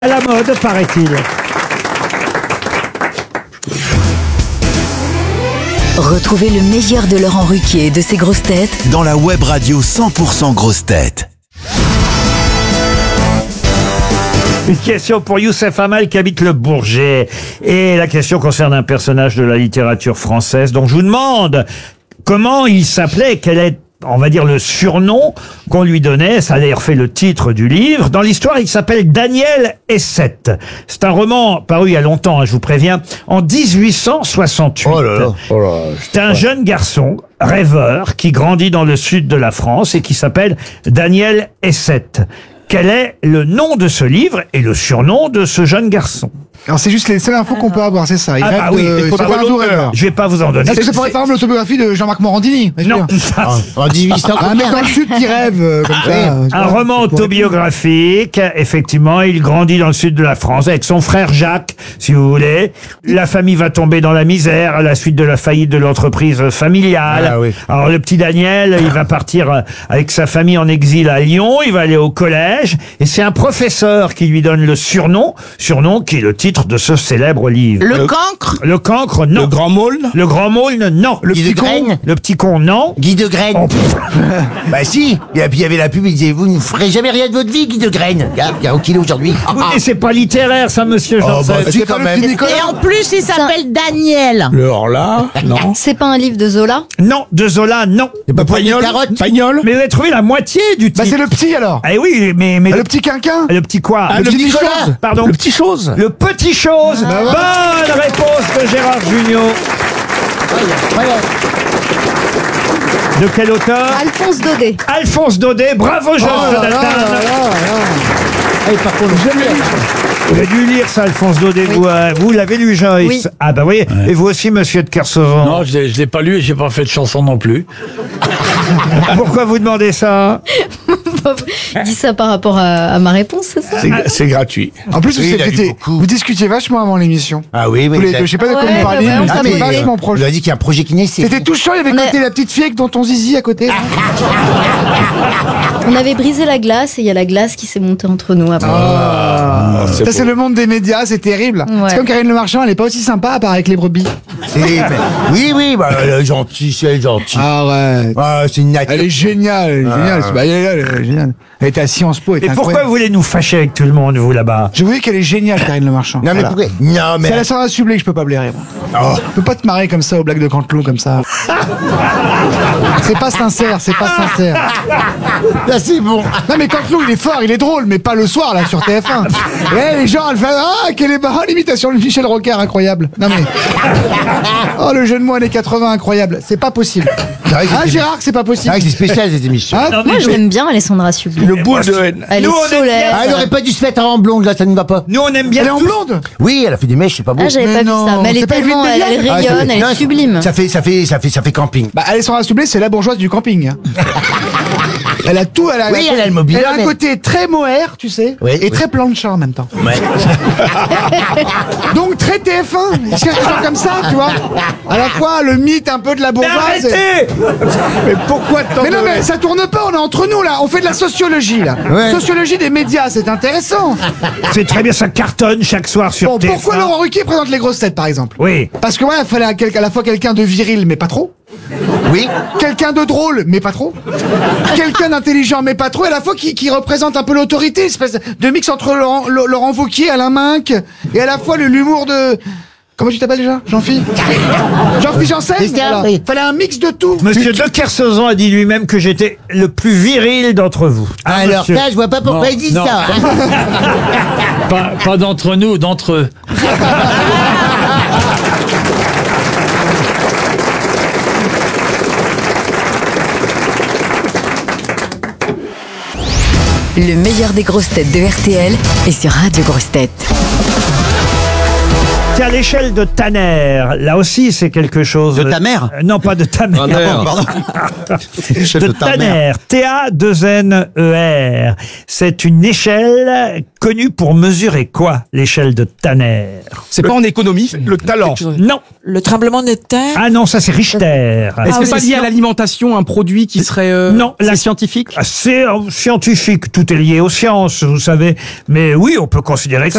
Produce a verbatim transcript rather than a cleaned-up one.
À la mode, paraît-il. Retrouvez le meilleur de Laurent Ruquier et de ses grosses têtes dans la web radio cent pour cent grosses têtes. Une question pour Youssef Hamal qui habite le Bourget. Et la question concerne un personnage de la littérature française. Donc je vous demande comment il s'appelait, quel est, on va dire, le surnom qu'on lui donnait. Ça a d'ailleurs fait le titre du livre. Dans l'histoire, il s'appelle Daniel Essette. C'est un roman paru il y a longtemps, hein, je vous préviens, en dix-huit cent soixante-huit. Oh là là, oh là là. C'est un jeune garçon, rêveur, qui grandit dans le sud de la France et qui s'appelle Daniel Essette. Quel est le nom de ce livre et le surnom de ce jeune garçon? Alors c'est juste les seules infos qu'on peut avoir, c'est ça. Il Ah rêve bah de- oui, il c'est faut pas pas un doux rêveur. Je vais pas vous en donner. Est-ce que ça pourrait être par exemple l'autobiographie de Jean-Marc Morandini? bien Non. sûr. En dix-huit cents. Un mec dans le sud qui rêve euh, comme ça. euh, tu Un vois, roman ça pourrait- autobiographique, effectivement, il grandit dans le sud de la France avec son frère Jacques, si vous voulez. La famille va tomber dans la misère à la suite de la faillite de l'entreprise familiale. Ah oui. Alors le petit Daniel, il va partir euh, avec sa famille en exil à Lyon, il va aller au collège, et c'est un professeur qui lui donne le surnom, surnom qui est le titre de ce célèbre livre. Le cancre. Le cancre, non. Le grand môle. Le grand môle, non. Le Guy petit de con, Graine. le petit con, non. Guy de Graine. Oh, pff. Bah si. Et puis il y avait la pub, il disait, vous ne ferez jamais rien de votre vie, Guy de Graine. Regarde, regarde où qu'il est aujourd'hui. Et c'est pas littéraire, ça, monsieur Oh, Janssen. bah, C'est si, pas quand le même. petit Nicolas. Et en plus, il s'appelle Daniel. Le Horla. Non. C'est pas un livre de Zola? Non, de Zola, non. C'est pas Pagnol. carotte. Pagnol. Mais vous avez trouvé la moitié du Bah titre. c'est le petit alors. Ah oui, mais, mais Ah, le, le petit quinquin. le petit quoi? Ah, le, le petit petit Nicolas. chose. Pardon. Le petit chose. Le petit chose. Bonne réponse de Gérard Jugnot. De quel auteur? Alphonse Daudet. Alphonse Daudet. Bravo, Jean Oh là là Jonathan. là là. Vous avez dû lire ça, Alphonse Daudet. Vous, euh, vous l'avez lu, Joyce? Oui. Ah bah oui. Et vous aussi, monsieur de Kersauzon. Non, je l'ai, je l'ai pas lu et j'ai pas fait de chanson non plus. Pourquoi vous demandez ça? Il dit ça par rapport à, à ma réponse, c'est ça? C'est, c'est gratuit. En plus, vous, Oui, il a lu étiez- beaucoup. vous discutiez vachement avant l'émission. Ah oui, oui. Tous les il a- deux. Je sais pas de quoi Ouais, vous parliez, ouais, mais ouais, Ah, c'était mais, euh, vachement on proche. lui a dit qu'il y a un projet qui naissait. C'était touchant, il y avait On a- côté la petite fille avec dans ton zizi à côté. là. On avait brisé la glace et il y a la glace qui s'est montée entre nous après. Ah, c'est ça c'est beau. le monde des médias, c'est terrible. Ouais. C'est comme Karine Le Marchand, elle est pas aussi sympa à part avec les brebis. Et, mais- oui, oui, bah, elle est gentille, c'est elle est gentille. Ah ouais. Ah, c'est une nature. Elle est géniale, elle est géniale. Bah, elle, est- elle est géniale. Elle était à Sciences Po, elle Et est pourquoi incroyable. vous voulez nous fâcher avec tout le monde, vous, là-bas? Je vous dis qu'elle est géniale, Karine Le Marchand. Non, mais Voilà. pourquoi? Non, mais. C'est à la Sandra Sublet que je peux pas blairer, moi. Oh. Je peux pas te marrer comme ça aux blagues de Canteloup, comme ça. C'est pas sincère, c'est pas sincère. Là, c'est bon. Non mais Canteloup, il est fort, il est drôle, mais pas le soir, là, sur T F un. Et les gens, elle fait, ah, quelle est marrant l'imitation de Michel Rocard, incroyable. Non mais. Oh, le jeu de mots années quatre-vingts, incroyable. C'est pas possible. C'est vrai que Ah, c'était- Gérard, c'est pas C'est possible. vrai que c'est spécial, cette émission. Hein Moi, je l'aime bien, Alessandra Subli. Le boule de haine. Elle Nous, est on aime solaire. Ah, elle aurait pas dû se mettre en blonde, là, ça ne va pas. Nous, on aime bien Elle est en tout. blonde. Oui, elle a fait des mèches, c'est pas beau. Ah, j'avais Mais pas vu non, ça. Mais elle c'est est pas tellement, Evelyne elle, elle Ah, rayonne, ça- elle non, est sublime. Ça fait, ça fait, ça fait, ça fait camping. Bah, Alessandra Sublet, c'est la bourgeoise du camping. hein. Elle a tout, elle a, Oui, elle a le mobile, Elle a un mais- côté très mohair, tu sais, Oui, et oui. très plancha en même temps. Ouais. Donc très T F un. Il cherche des gens comme ça, tu vois. À la fois le mythe un peu de la Mais bourgeoise. et- arrêtez! Mais pourquoi tant Mais non, de- mais ça tourne pas, on est entre nous là, on fait de la sociologie là. Ouais. Sociologie des médias, c'est intéressant. C'est très bien, ça cartonne chaque soir sur Bon, T F un. pourquoi Laurent Ruquier présente les grosses têtes par exemple? Oui. Parce que ouais, il fallait à, quel- à la fois quelqu'un de viril, mais pas trop. Oui. Quelqu'un de drôle, mais pas trop. Quelqu'un d'intelligent, mais pas trop. Et à la fois qui, qui représente un peu l'autorité, espèce de mix entre Laurent, Laurent Wauquiez, Alain Minck, et à la fois le- l'humour de... Comment tu t'appelles déjà? Jean-Philippe Jean-Philippe Janssen. C'est ça, Voilà. oui. Fallait un mix de tout. Monsieur de Kersauzon a dit lui-même que j'étais le plus viril d'entre vous. Ah, Alors, monsieur. ça, je vois pas pourquoi Non, il dit non. ça. Pas, pas d'entre nous, d'entre eux. Le meilleur des grosses têtes de R T L est sur Radio Grosses Têtes. C'est à l'échelle de Tanner. Là aussi, c'est quelque chose. De ta mère Euh, Non, pas de ta mère. Pardon. De Tanner. T A deux N E R. C'est une échelle connue pour mesurer quoi, l'échelle de Tanner? C'est pas en économie. Le talent. Non. Le tremblement de terre. Ah non, ça c'est Richter. Est-ce que oui, c'est pas c'est lié à sûr. l'alimentation, un produit qui serait euh, Non, c'est la- scientifique? Ah, c'est euh, scientifique. Tout est lié aux sciences, vous savez. Mais oui, on peut considérer que